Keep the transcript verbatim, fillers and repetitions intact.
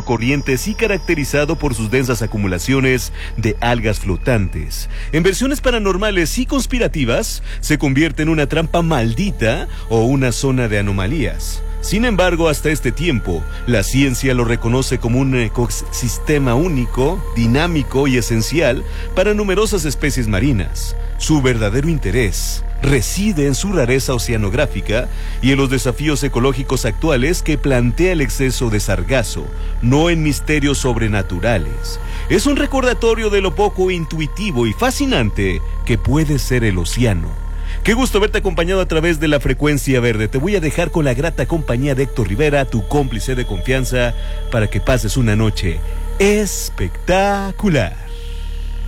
corrientes y caracterizado por sus densas acumulaciones de algas flotantes. En versiones paranormales y conspirativas, se convierte en una trampa maldita o una zona de anomalías. Sin embargo, hasta este tiempo, la ciencia lo reconoce como un ecosistema único, dinámico y esencial para numerosas especies marinas. Su verdadero interés reside en su rareza oceanográfica y en los desafíos ecológicos actuales que plantea el exceso de sargazo, no en misterios sobrenaturales. Es un recordatorio de lo poco intuitivo y fascinante que puede ser el océano. Qué gusto verte acompañado a través de la Frecuencia Verde. Te voy a dejar con la grata compañía de Héctor Rivera, tu cómplice de confianza, para que pases una noche espectacular.